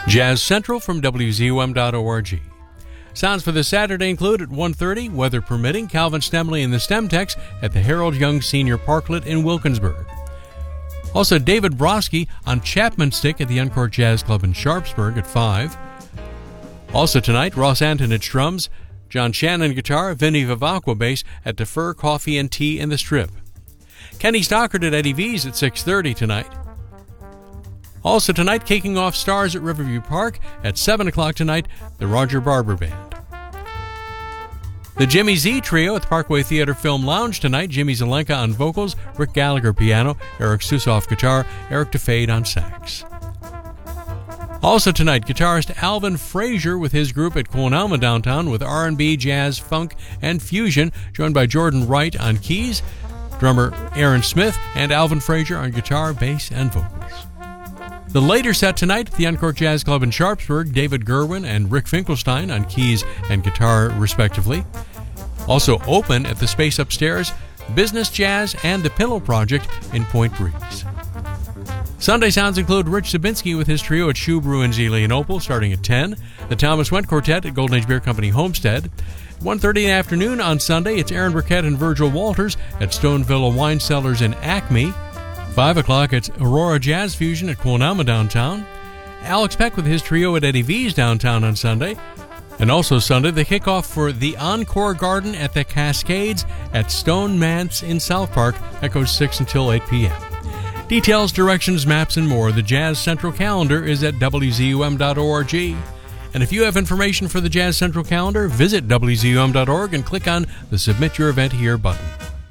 Jazz Central from WZUM.org. Sounds for this Saturday include at 1:30, weather permitting, Calvin Stemley and the Stemtex at the Harold Young Senior Parklet in Wilkinsburg. Also, David Broski on Chapman Stick at the Encore Jazz Club in Sharpsburg at 5. Also tonight, Ross Antonich drums, John Shannon guitar, Vinny Vivacqua bass at Defer Coffee and Tea in the Strip. Kenny Stockard at Eddie V's at 6:30 tonight. Also tonight, kicking off Stars at Riverview Park at 7 o'clock tonight, the Roger Barber Band. The Jimmy Z Trio at the Parkway Theater Film Lounge tonight, Jimmy Zelenka on vocals, Rick Gallagher piano, Eric Susoff guitar, Eric DeFade on sax. Also tonight, guitarist Alvin Frazier with his group at Quonalma Downtown with R&B, jazz, funk, and fusion, joined by Jordan Wright on keys, drummer Aaron Smith, and Alvin Frazier on guitar, bass, and vocals. The later set tonight at the Encore Jazz Club in Sharpsburg, David Gerwin and Rick Finkelstein on keys and guitar, respectively. Also open at the space upstairs, Business Jazz and the Pillow Project in Point Breeze. Sunday sounds include Rich Zabinski with his trio at Shoe Brew in Zelienople starting at 10, the Thomas Went Quartet at Golden Age Beer Company Homestead. 1:30 in the afternoon on Sunday, it's Aaron Burkett and Virgil Walters at Stone Villa Wine Cellars in Acme. 5 o'clock, it's Aurora Jazz Fusion at Quonalma Downtown. Alex Peck with his trio at Eddie V's downtown on Sunday. And also Sunday, the kickoff for the Encore Garden at the Cascades at Stone Manse in South Park. That goes 6 until 8 p.m. Details, directions, maps, and more. The Jazz Central calendar is at WZUM.org. And if you have information for the Jazz Central calendar, visit WZUM.org and click on the Submit Your Event Here button.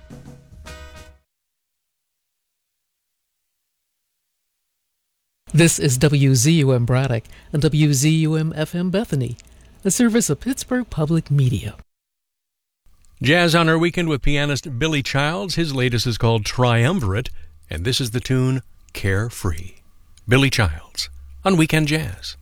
This is WZUM Braddock and WZUM FM Bethany, a service of Pittsburgh Public Media. Jazz on our weekend with pianist Billy Childs. His latest is called Triumvirate, and this is the tune Carefree. Billy Childs on Weekend Jazz.